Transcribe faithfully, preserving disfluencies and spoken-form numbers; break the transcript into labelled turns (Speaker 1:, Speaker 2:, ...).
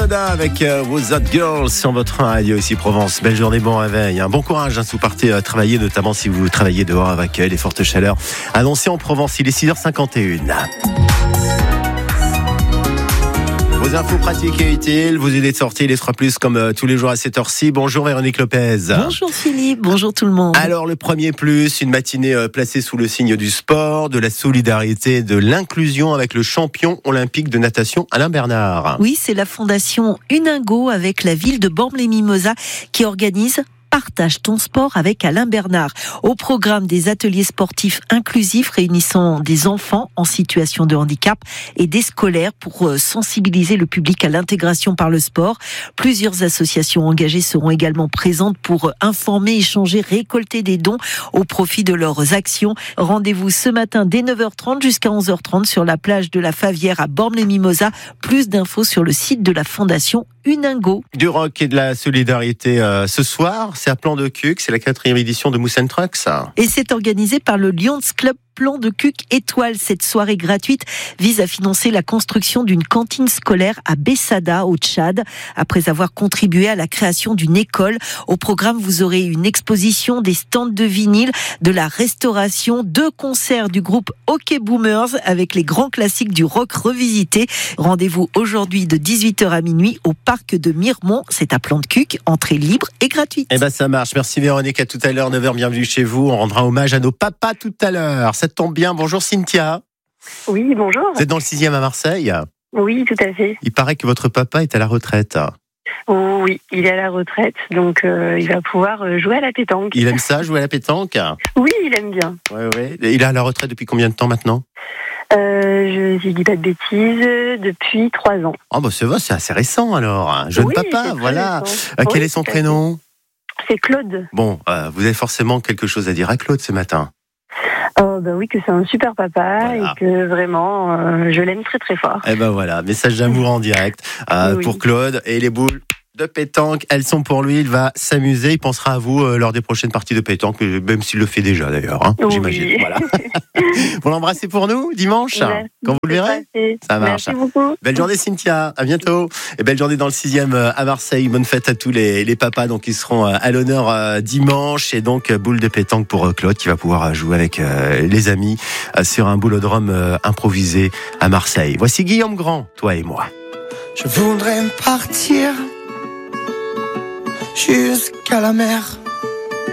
Speaker 1: Moda avec euh, Was That Girl sur votre radio ici Provence. Belle journée, bon réveil. Un bon courage hein, si vous partez euh, travailler, notamment si vous travaillez dehors avec euh, les fortes chaleurs annoncées en Provence. Il est six heures cinquante et une. Vos infos pratiques et utiles, vos idées de sortie, les trois plus comme euh, tous les jours à cette heure-ci. Bonjour Véronique Lopez.
Speaker 2: Bonjour Philippe, bonjour tout le monde.
Speaker 1: Alors le premier plus, une matinée euh, placée sous le signe du sport, de la solidarité, de l'inclusion avec le champion olympique de natation Alain Bernard.
Speaker 2: Oui, c'est la fondation Uningo avec la ville de Bormes-les-Mimosas qui organise Partage ton sport avec Alain Bernard. Au programme des ateliers sportifs inclusifs réunissant des enfants en situation de handicap et des scolaires pour sensibiliser le public à l'intégration par le sport. Plusieurs associations engagées seront également présentes pour informer, échanger, récolter des dons au profit de leurs actions. Rendez-vous ce matin dès neuf heures trente jusqu'à onze heures trente sur la plage de la Favière à Bormes-les-Mimosas. Plus d'infos sur le site de la fondation Uningo.
Speaker 1: Du rock et de la solidarité euh, ce soir, c'est à Plan de Cuc, c'est la quatrième édition de Mousse and Trucks.
Speaker 2: Et c'est organisé par le Lions Club Plan de Cuc Étoile. Cette soirée gratuite vise à financer la construction d'une cantine scolaire à Bessada, au Tchad, après avoir contribué à la création d'une école. Au programme, vous aurez une exposition, des stands de vinyle, de la restauration, deux concerts du groupe Hockey Boomers avec les grands classiques du rock revisité. Rendez-vous aujourd'hui de dix-huit heures à minuit au parc de Miremont. C'est à Plan de Cuc, entrée libre et gratuite.
Speaker 1: Eh ben ça marche. Merci Véronique, à tout à l'heure, neuf heures, bienvenue chez vous. On rendra hommage à nos papas tout à l'heure. Ça tombe bien. Bonjour Cynthia.
Speaker 3: Oui, bonjour.
Speaker 1: Vous êtes dans le sixième à Marseille.
Speaker 3: Oui, tout à fait.
Speaker 1: Il paraît que votre papa est à la retraite.
Speaker 3: Oh, oui, il est à la retraite, donc euh, il va pouvoir jouer à la pétanque.
Speaker 1: Il aime ça, jouer à la pétanque?
Speaker 3: Oui, il aime bien.
Speaker 1: Ouais, ouais. Il est à la retraite depuis combien de temps maintenant?
Speaker 3: Euh, je ne dis pas de bêtises, depuis trois ans.
Speaker 1: Oh bah c'est vrai, c'est assez récent alors. Un jeune
Speaker 3: oui,
Speaker 1: papa, voilà. Euh, quel
Speaker 3: oui,
Speaker 1: est son prénom?
Speaker 3: C'est Claude.
Speaker 1: Bon, euh, vous avez forcément quelque chose à dire à Claude ce matin.
Speaker 3: Oh bah oui, que c'est un super papa voilà. Et que vraiment, euh, je l'aime très très fort.
Speaker 1: Eh ben voilà, message d'amour en direct euh, oui. pour Claude. Et les boules de pétanque, elles sont pour lui. Il va s'amuser. Il pensera à vous euh, lors des prochaines parties de pétanque, même s'il le fait déjà d'ailleurs, hein,
Speaker 3: oui.
Speaker 1: j'imagine. Voilà. Vous l'embrassez pour nous dimanche,
Speaker 3: merci,
Speaker 1: quand vous le verrez. Ça marche.
Speaker 3: Merci beaucoup.
Speaker 1: Belle journée Cynthia, à bientôt. Et belle journée dans le sixième à Marseille. Bonne fête à tous les, les papas donc qui seront à l'honneur dimanche. Et donc boule de pétanque pour Claude qui va pouvoir jouer avec les amis sur un boulodrome improvisé à Marseille. Voici Guillaume Grand, toi et moi.
Speaker 4: Je voudrais partir jusqu'à la mer,